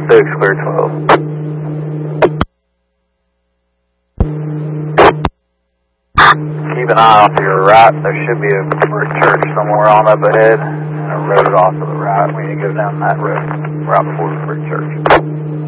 6, clear 12. Keep an eye off to your right. There should be a brick church somewhere on up ahead and a road off to the right. We need to go down that road right before the brick church.